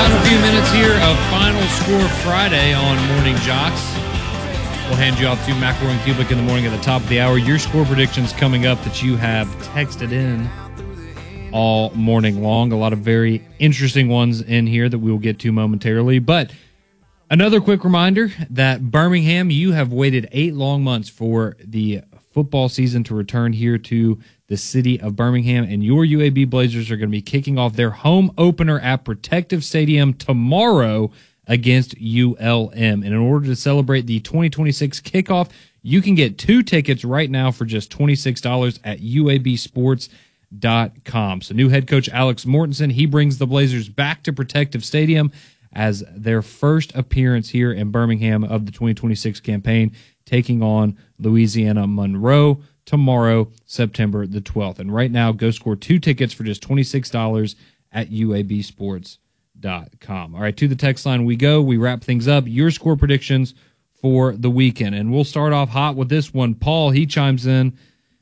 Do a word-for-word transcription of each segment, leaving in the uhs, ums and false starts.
Final few minutes here of Final Score Friday on Morning Jocks. We'll hand you off to McElroy and Kubik in the morning at the top of the hour. Your score predictions coming up that you have texted in all morning long. A lot of very interesting ones in here that we will get to momentarily. But another quick reminder that Birmingham, you have waited eight long months for the football season to return here to the city of Birmingham, and your U A B Blazers are going to be kicking off their home opener at Protective Stadium tomorrow against U L M. And in order to celebrate the twenty twenty-six kickoff, you can get two tickets right now for just twenty-six dollars at U A B sports dot com. So new head coach Alex Mortensen, he brings the Blazers back to Protective Stadium as their first appearance here in Birmingham of the twenty twenty-six campaign, taking on Louisiana Monroe tomorrow, September the twelfth. And right now, go score two tickets for just twenty-six dollars at U A B sports dot com. All right, to the text line we go. We wrap things up. Your score predictions for the weekend. And we'll start off hot with this one. Paul, he chimes in.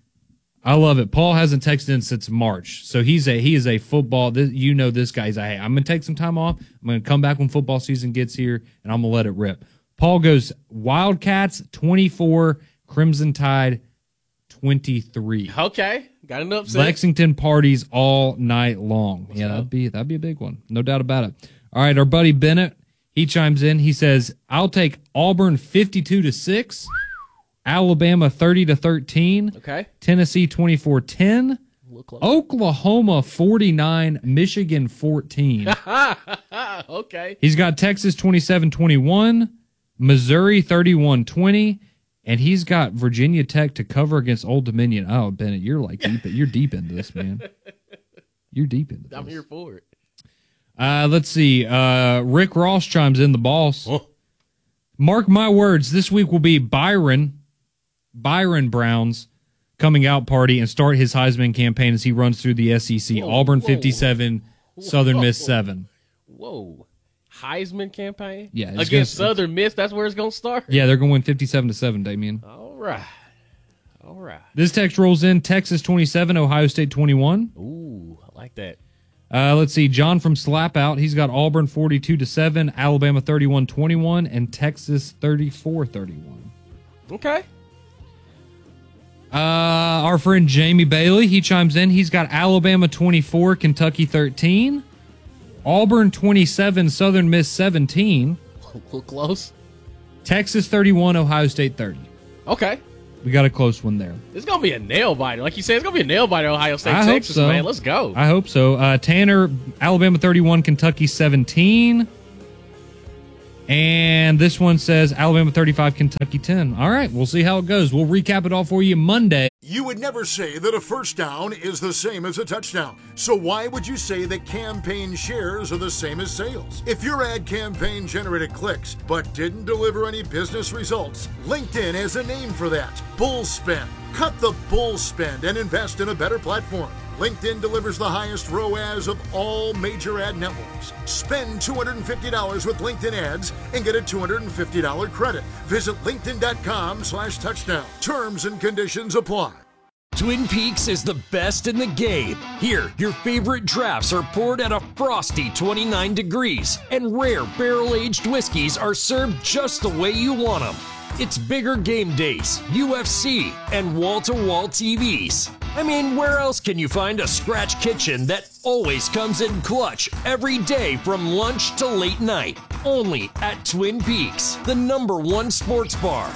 I love it. Paul hasn't texted in since March. So he's a he is a football. This, you know this guy. He's a, hey, I'm going to take some time off. I'm going to come back when football season gets here, and I'm going to let it rip. Paul goes Wildcats twenty-four, Crimson Tide twenty-three. Okay, got an upset. Lexington parties all night long. What's yeah, up? that'd be that'd be a big one, no doubt about it. All right, our buddy Bennett, he chimes in. He says, "I'll take Auburn fifty-two to six, Alabama thirty to thirteen, okay, Tennessee twenty-four ten, Oklahoma forty-nine, Michigan fourteen." Okay, he's got Texas twenty-seven twenty-one, Missouri thirty-one twenty. And he's got Virginia Tech to cover against Old Dominion. Oh, Bennett, you're like deep. You're deep into this, man. You're deep into this. I'm here for it. Uh, let's see. Uh, Rick Ross chimes in, the boss. Oh. Mark my words. This week will be Byron, Byron Brown's coming out party and start his Heisman campaign as he runs through the S E C. Whoa, Auburn whoa. fifty-seven, Southern whoa. Miss seven. Whoa. Heisman campaign? Yeah. Against gonna, Southern Miss, that's where it's going to start? Yeah, they're going to win fifty-seven to seven, Damien. All right. All right. This text rolls in, Texas twenty-seven, Ohio State twenty-one. Ooh, I like that. Uh, let's see, John from Slap Out, he's got Auburn forty-two to seven, Alabama thirty-one twenty-one, and Texas thirty-four thirty-one. Okay. Uh, our friend Jamie Bailey, he chimes in, he's got Alabama twenty-four, Kentucky thirteen. Auburn twenty-seven, Southern Miss seventeen. A little close. Texas thirty-one, Ohio State thirty. Okay. We got a close one there. It's going to be a nail-biter. Like you said, it's going to be a nail-biter, Ohio State, I Texas, hope so. man. Let's go. I hope so. Uh, Tanner, Alabama thirty-one, Kentucky seventeen. And this one says Alabama thirty-five, Kentucky ten. All right, we'll see how it goes. We'll recap it all for you Monday. You would never say that a first down is the same as a touchdown. So why would you say that campaign shares are the same as sales? If your ad campaign generated clicks but didn't deliver any business results, LinkedIn has a name for that. Bull spend. Cut the bull spend and invest in a better platform. LinkedIn delivers the highest R O A S of all major ad networks. Spend two hundred fifty dollars with LinkedIn ads and get a two hundred fifty dollars credit. Visit linkedin.com slash touchdown. Terms and conditions apply. Twin Peaks is the best in the game. Here, your favorite drafts are poured at a frosty twenty-nine degrees, and rare barrel-aged whiskeys are served just the way you want them. It's bigger game days, U F C, and wall-to-wall T Vs. I mean, where else can you find a scratch kitchen that always comes in clutch every day from lunch to late night? Only at Twin Peaks, the number one sports bar.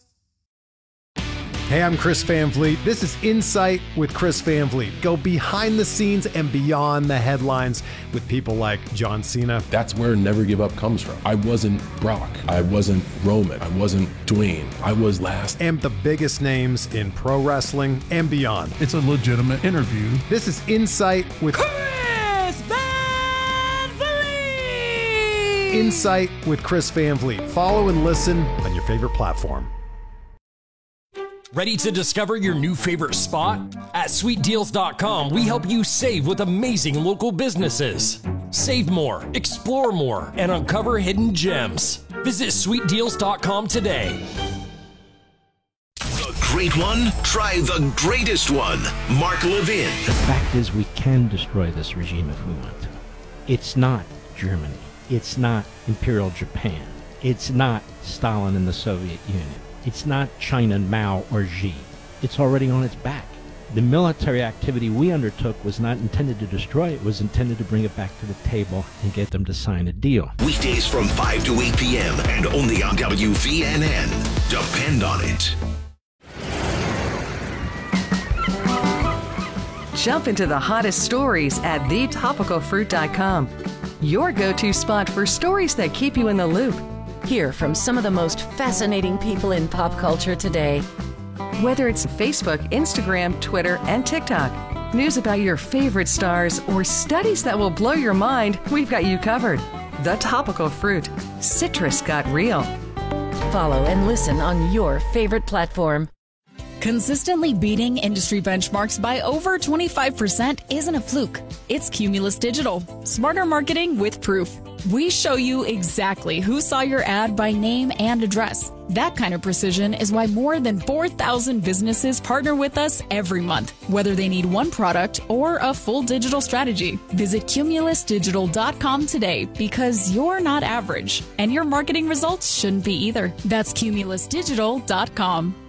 Hey, I'm Chris Van Vliet. This is Insight with Chris Van Vliet. Go behind the scenes and beyond the headlines with people like John Cena. That's where Never Give Up comes from. I wasn't Brock. I wasn't Roman. I wasn't Dwayne. I was last. And the biggest names in pro wrestling and beyond. It's a legitimate interview. This is Insight with Chris Van Vliet. Insight with Chris Van Vliet. Follow and listen on your favorite platform. Ready to discover your new favorite spot? At sweet deals dot com, we help you save with amazing local businesses. Save more, explore more, and uncover hidden gems. Visit sweet deals dot com today. The great one? Try the greatest one. Mark Levin. The fact is we can destroy this regime if we want to. It's not Germany. It's not Imperial Japan. It's not Stalin and the Soviet Union. It's not China and Mao or Xi. It's already on its back. The military activity we undertook was not intended to destroy it. It was intended to bring it back to the table and get them to sign a deal. Weekdays from five to eight p.m. and only on W V N N. Depend on it. Jump into the hottest stories at the topical fruit dot com. Your go-to spot for stories that keep you in the loop. Hear from some of the most fascinating people in pop culture today. Whether it's Facebook, Instagram, Twitter, and TikTok, news about your favorite stars, or studies that will blow your mind, we've got you covered. The Topical Fruit. Citrus got real. Follow and listen on your favorite platform. Consistently beating industry benchmarks by over twenty-five percent isn't a fluke. It's Cumulus Digital. Smarter marketing with proof. We show you exactly who saw your ad by name and address. That kind of precision is why more than four thousand businesses partner with us every month, whether they need one product or a full digital strategy. Visit cumulus digital dot com today because you're not average, and your marketing results shouldn't be either. That's cumulus digital dot com.